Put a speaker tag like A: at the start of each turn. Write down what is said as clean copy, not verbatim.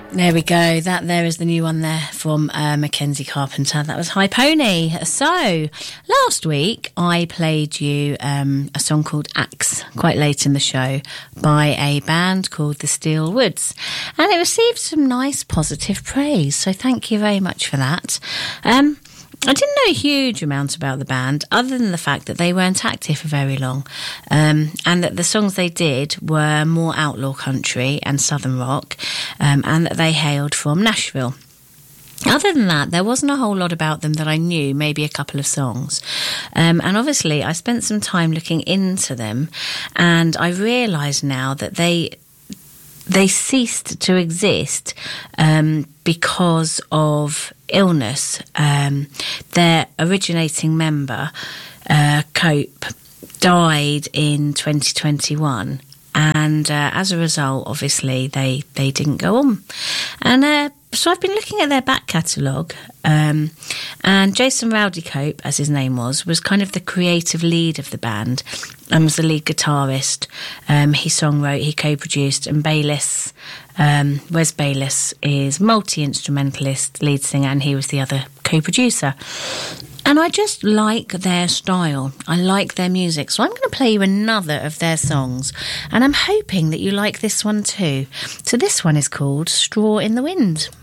A: There we go. That there is the new one there from Mackenzie Carpenter. That was High Pony. So, last week I played you a song called Axe, quite late in the show, by a band called the Steel Woods. And it received some nice positive praise, so thank you very much for that. I didn't know a huge amount about the band, other than the fact that they weren't active for very long, and that the songs they did were more outlaw country and southern rock, and that they hailed from Nashville. Other than that, there wasn't a whole lot about them that I knew, maybe a couple of songs. And obviously, I spent some time looking into them, and I realise now that they ceased to exist because of illness. Their originating member, Cope, died in 2021, and as a result, obviously, they didn't go on. And so I've been looking at their back catalogue, and Jason Rowdy Cope, as his name was kind of the creative lead of the band and was the lead guitarist. He songwrote, he co-produced, and Bayliss, Wes Bayliss, is multi-instrumentalist, lead singer, and he was the other co-producer. And I just like their style. I like their music. So I'm going to play you another of their songs, and I'm hoping that you like this one too. So this one is called Straw in the Wind.